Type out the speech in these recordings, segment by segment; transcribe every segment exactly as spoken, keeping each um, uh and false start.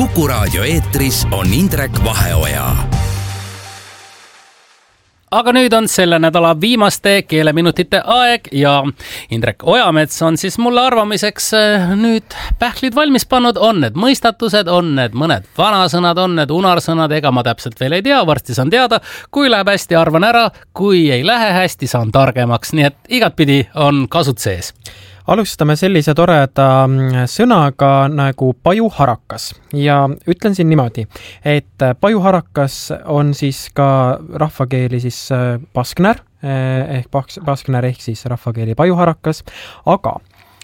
Kuku Raadio eetris on Indrek Vaheoja. Aga nüüd on selle nädala viimaste keeleminutite aeg ja Indrek Ojamets on siis mulle arvamiseks nüüd pähklid valmis pannud. On need mõistatused, on need mõned vanasõnad, on need unarsõnad, ega ma täpselt veel ei tea, varsti saan teada. Kui läheb hästi, arvan ära, kui ei lähe hästi, saan targemaks, nii et igatpidi on kasut sees. Alustame sellise toreda sõnaga nagu pajuharakas ja ütlen siin niimoodi, et pajuharakas on siis ka rahvakeeli siis paskner ehk paskner ehk siis rahvakeeli pajuharakas, aga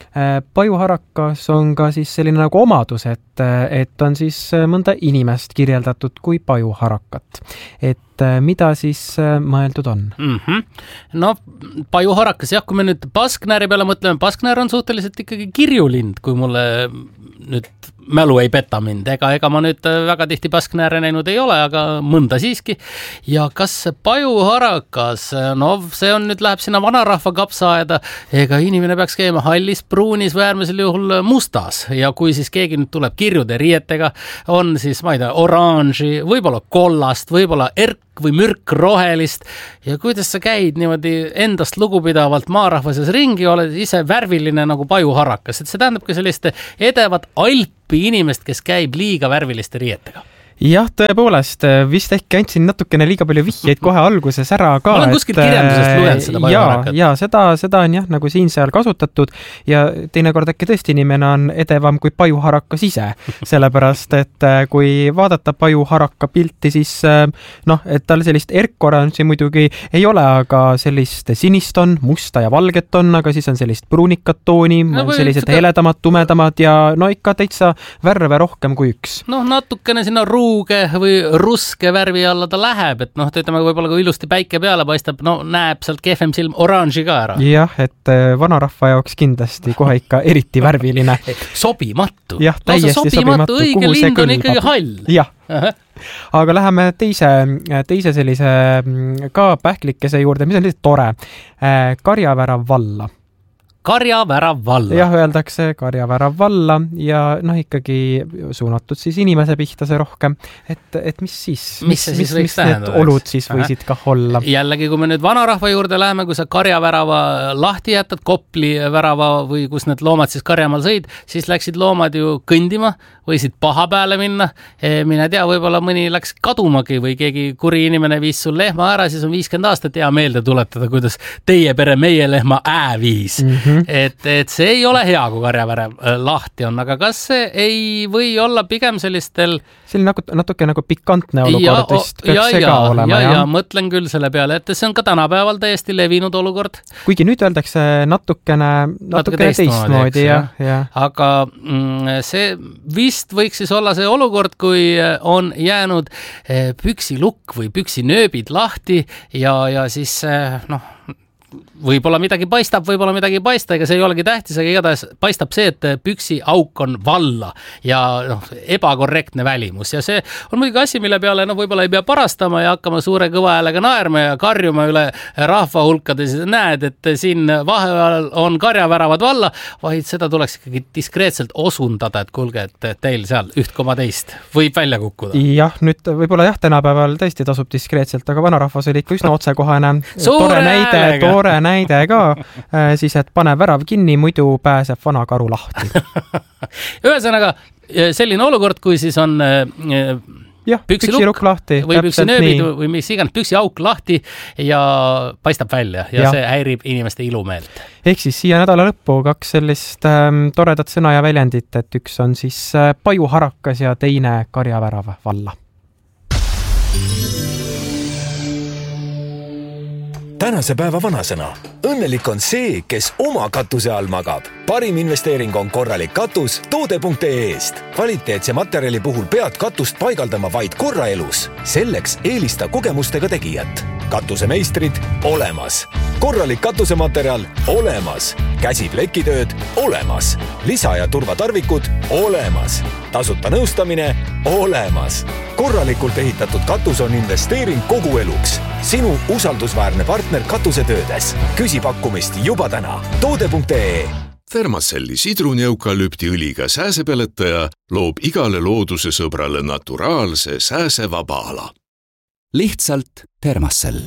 pajuharakas on ka siis selline nagu omadus, et, et on siis mõnda inimest kirjeldatud kui pajuharakat. Et mida siis mõeldud on? Mm-hmm. No, pajuharakas, jah, kui me nüüd pasknäri peale mõtleme, pasknär on suhteliselt ikkagi kirjulind, kui mulle nüüd mälu ei peta mind. Ega, ega ma nüüd väga tihti pasknääre näinud ei ole, aga mõnda siiski. Ja kas pajuharakas, no see on nüüd läheb sinna vanarahva kapsaaeda, ega inimene peaks käima hallis, pruunis või äärmisel juhul mustas. Ja kui siis keegi nüüd tuleb kirjude riietega, on siis, ma ei tea, oranži, võib-olla kollast, võib-olla erk või mürk rohelist ja kuidas sa käid niimoodi endast lugupidavalt maarahvases ringi, oled ise värviline nagu pajuharakas, et see tähendab ka sellist edevat alpi inimest, kes käib liiga värviliste riietega. Jah, tõepoolest, vist äkki andsin natukene liiga palju vihjeid kohe alguses ära ka. Ma olen kuskil kirjandusest lugenud seda pajuharakat. Ja, ja seda, seda on jah, nagu siin seal kasutatud ja teinekord äkki tõesti inimene on edevam kui pajuharakas ise, sellepärast, et kui vaadata pajuharaka pilti, siis noh, et tal sellist erkoranži muidugi ei ole, aga sellist sinist on, musta ja valget on, aga siis on sellist pruunikat tooni, no, sellised seda... heledamad, tumedamad ja no ikka täitsa värve rohkem kui üks. No natukene sinna ruu või ruske värvi alla ta läheb, et noh, ütleme võib-olla kui ilusti päike peale paistab, no näeb sealt kehvem silm oranži ka ära. Jah, et vanarahva jaoks kindlasti kohe ikka eriti värviline. Sobimatu. Jah, täiesti no, sobimatu. Õige kuhu lind on ikkagi hall. Jah. Aga läheme teise, teise sellise ka pähklikese juurde, mis on lihtsalt tore. Karjavärav valla. Karjavärav valla. Jah, öeldakse karjavärav valla ja noh, ikkagi suunatud siis inimese pihta see rohkem, et, et mis siis? Mis, mis, mis, mis need olud siis võisid kah olla? Jällegi, kui me nüüd vanarahva juurde läheme, kui sa karjavärava lahti jätad, Kopli värava või kus need loomad siis karjamaal sõid, siis läksid loomad ju kõndima, võisid paha peale minna, mine tea, võib-olla mõni läks kadumagi või keegi kuri inimene viis sul lehma ära, siis on viiskümmend aastat hea meelde tuletada, kuidas teie pere meie lehma ää viis. Mm-hmm. Et, et see ei ole hea, kui karjavärav lahti on, aga kas see ei või olla pigem sellistel... Selline natuke nagu pikantne olukord vist peaks ja, see ja, ka olema. Ja, ja, ja mõtlen küll selle peale, et see on ka tänapäeval täiesti levinud olukord. Kuigi nüüd öeldakse natukene, natukene teistmoodi. Ja, ja. Aga mm, see vist võiks siis olla see olukord, kui on jäänud püksilukk või püksinööbid lahti ja, ja siis noh, võib-olla midagi paistab, võib-olla midagi ei paista, ega see ei olegi tähtis, aga igatahes paistab see, et püksi auk on valla ja noh, ebakorrektne välimus ja see on muidugi asi, mille peale no, võib-olla ei pea parastama ja hakkama suure kõva häälega naerma ja karjuma üle rahva hulkades, näed, et siin vaheajal on karjaväravad valla, vaid seda tuleks ikkagi diskreetselt osundada, et kuulge, et teil seal üht koma teist võib välja kukkuda. Jah, nüüd võib-olla jah, tänapäeval tõesti tasub diskreetselt, aga vanarahvas oli ikka üsna otsekohane. Tore näide, tore näide ka, siis et pane värav kinni, muidu pääseb vana karu lahti. Ühesõnaga, selline olukord, kui siis on jah, püksilukk lahti või püksinööbid või mis iganes püksiauk lahti ja paistab välja ja, ja see häirib inimeste ilumeelt. Ehk siis siia nädala lõppu kaks sellist ähm, toredat sõna ja väljendit, et üks on siis äh, pajuharakas ja teine karjavärav valla. Tänase päeva vanasõna. Õnnelik on see, kes oma katuse all magab. Parim investeering on korralik katus toode punkt ee eest. Kvaliteetse materjali puhul pead katust paigaldama vaid korra elus. Selleks eelista kogemustega tegijat. Katusemeistrid olemas. Korralik katusematerjal olemas. Käsiplekitööd olemas. Lisa- ja turvatarvikud olemas. Tasuta nõustamine olemas. Korralikult ehitatud katus on investeering kogu eluks. Sinu usaldusväärne partner katusetöödes. Küsi pakkumist juba täna. toode punkt ee Thermacelli sidruni-eukalüptiõliga sääsepeletaja loob igale looduse sõbrale naturaalse sääsevaba ala. Lihtsalt Thermacell.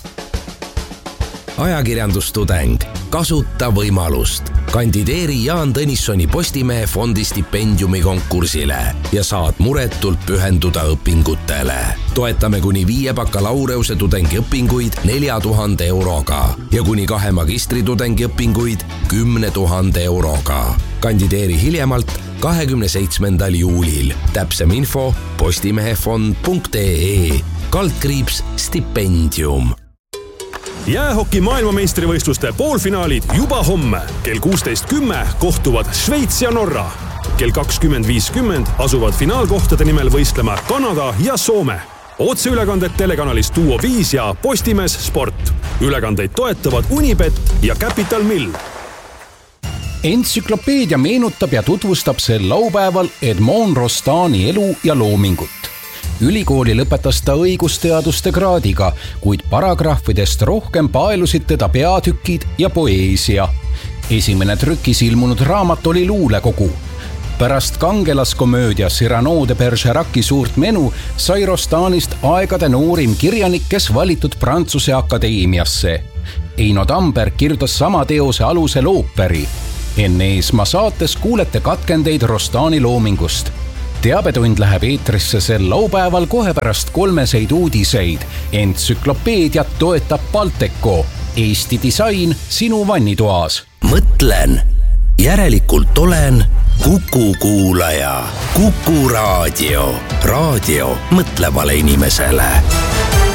Ajakirjandustudeng. Kasuta võimalust. Kandideeri Jaan Tõnissoni Postimehe fondi stipendiumi konkursile ja saad muretult pühenduda õpingutele. Toetame kuni viie bakalaureuse tudengi õpinguid nelja tuhande euroga ja kuni kahe magistritudengi õpinguid kümne tuhande euroga. Kandideeri hiljemalt kahekümne seitsmendal juulil. Täpsem info postimehefond punkt ee kaldkriips stipendium. Jäähoki maailmameistrivõistluste poolfinaalid juba homme. Kell kuusteist kümme kohtuvad Šveits ja Norra. Kell kakskümmend viiskümmend asuvad finaalkohtade nimel võistlema Kanada ja Soome. Otseülekanded telekanalis Duo viis ja Postimees Sport. Ülekandeid toetavad Unibet ja Capital Mill. Entsüklopeedia meenutab ja tutvustab sel laupäeval Edmond Rostani elu ja loomingut. Ülikooli lõpetas ta õigusteaduste kraadiga, kuid paragrahvidest rohkem paelusid teda peatükid ja poeesia. Esimene trükis ilmunud raamat oli luulekogu. Pärast kangelaskomöödia Cyrano de Bergerac'i suurt menu sai Rostanist aegade noorim kirjanik, kes valitud Prantsuse akadeemiasse. Eino Tamberg kirjutas sama teose alusel ooperi. Enne Eesmaa saates kuulete katkendeid Rostani loomingust. Teabetund läheb eetrisse sel laupäeval kohe pärast kolmeseid uudiseid. Entsüklopeediat toetab Balteco. Eesti disain sinu vannitoas. Mõtlen, järelikult olen Kuku kuulaja. Kuku raadio. Raadio mõtlevale inimesele.